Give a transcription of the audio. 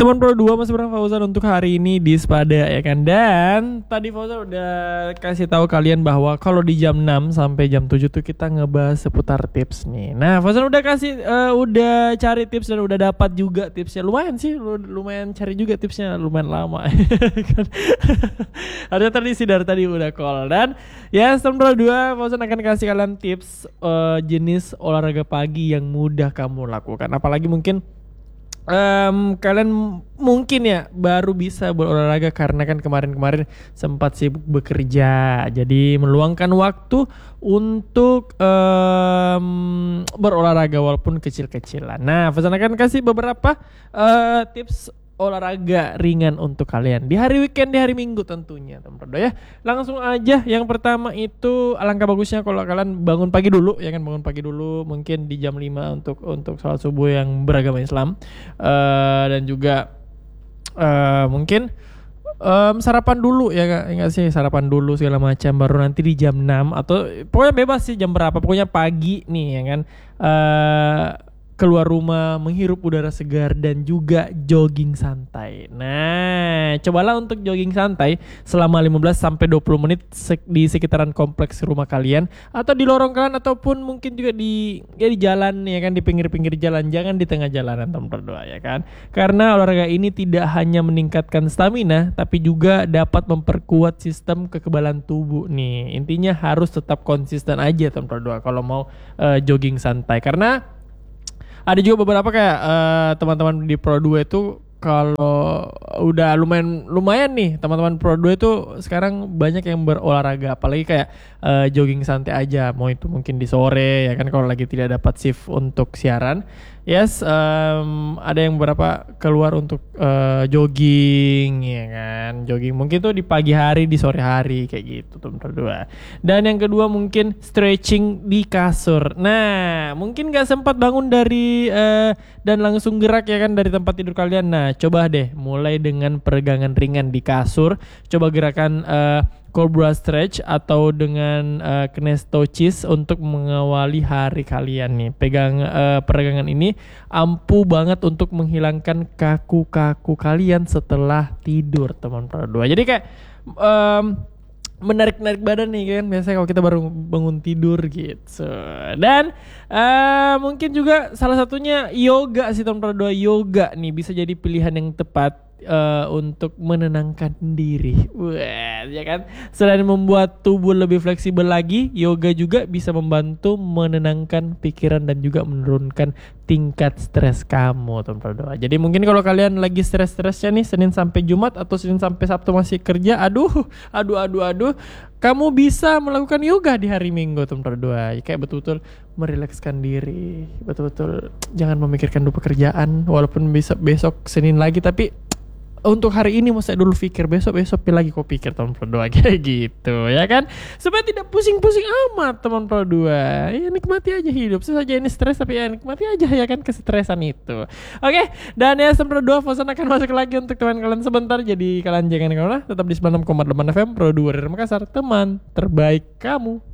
Teman Pro 2 masih bareng Fauzan untuk hari ini di Spada ya kan. Dan tadi Fauzan udah kasih tahu kalian bahwa kalau di jam 6 sampai jam 7 tuh kita ngebahas seputar tips nih. Nah, Fauzan udah kasih udah cari tips dan udah dapat juga tipsnya. Lumayan sih, lumayan cari juga tipsnya, lumayan lama. Harusnya tadi sih dari tadi udah call. Dan ya, teman Pro 2 Fauzan akan kasih kalian tips jenis olahraga pagi yang mudah kamu lakukan. Apalagi mungkin kalian mungkin ya baru bisa berolahraga karena kan kemarin-kemarin sempat sibuk bekerja, jadi meluangkan waktu untuk berolahraga walaupun kecil-kecilan. Nah, Fauzan akan kasih beberapa tips olahraga ringan untuk kalian di hari weekend, di hari Minggu tentunya, teman-teman ya. Langsung aja, yang pertama itu alangkah bagusnya kalau kalian bangun pagi dulu ya kan, bangun pagi dulu mungkin di jam 5 untuk sholat subuh yang beragama Islam, dan juga mungkin sarapan dulu ya enggak sih, sarapan dulu segala macam, baru nanti di jam 6 atau pokoknya bebas sih jam berapa, pokoknya pagi nih ya kan, keluar rumah, menghirup udara segar dan juga jogging santai. Nah, cobalah untuk jogging santai selama 15 sampai 20 menit di sekitaran kompleks rumah kalian atau di lorong kalian, ataupun mungkin juga di jalan ya kan, di pinggir-pinggir jalan, jangan di tengah jalanan, teman berdoa ya kan. Karena olahraga ini tidak hanya meningkatkan stamina tapi juga dapat memperkuat sistem kekebalan tubuh nih. Intinya harus tetap konsisten aja, teman berdoa, kalau mau jogging santai. Karena ada juga beberapa kayak teman-teman di Pro 2 itu kalau udah lumayan nih, teman-teman Pro 2 itu sekarang banyak yang berolahraga, apalagi kayak jogging santai aja, mau itu mungkin di sore ya kan, kalau lagi tidak dapat shift untuk siaran. Yes, ada yang beberapa keluar untuk jogging ya kan, jogging mungkin tuh di pagi hari, di sore hari kayak gitu, teman berdua. Dan yang kedua mungkin stretching di kasur. Nah, mungkin nggak sempat bangun dari dan langsung gerak ya kan dari tempat tidur kalian. Nah, coba deh mulai dengan peregangan ringan di kasur. Coba gerakan Cobra Stretch atau dengan Knestochis untuk mengawali hari kalian nih. Peregangan ini ampuh banget untuk menghilangkan kaku-kaku kalian setelah tidur, teman berdua. Jadi kayak menarik-narik badan nih kan, biasanya kalau kita baru bangun tidur gitu. Dan mungkin juga salah satunya yoga sih, teman berdua. Yoga nih bisa jadi pilihan yang tepat untuk menenangkan diri. Wah, ya kan? Selain membuat tubuh lebih fleksibel lagi, yoga juga bisa membantu menenangkan pikiran dan juga menurunkan tingkat stres kamu, teman-teman. Jadi mungkin kalau kalian lagi stres-stresnya nih Senin sampai Jumat atau Senin sampai Sabtu masih kerja, aduh, kamu bisa melakukan yoga di hari Minggu, teman-teman. Kayak betul-betul merilekskan diri, betul-betul jangan memikirkan dulu pekerjaan, walaupun besok Senin lagi, tapi untuk hari ini masa dulu pikir, besok lagi kau pikir, teman Pro 2 kayak gitu ya kan, supaya tidak pusing-pusing amat, teman Pro 2. Ya nikmati aja hidup, sesaja ini stres tapi ya nikmati aja ya kan kestresan itu. Oke, dan ya teman Pro 2, Fauzan akan masuk lagi untuk teman kalian sebentar, jadi kalian jangan kemana, tetap di 96,8 FM Pro 2 dari Makassar, teman terbaik kamu.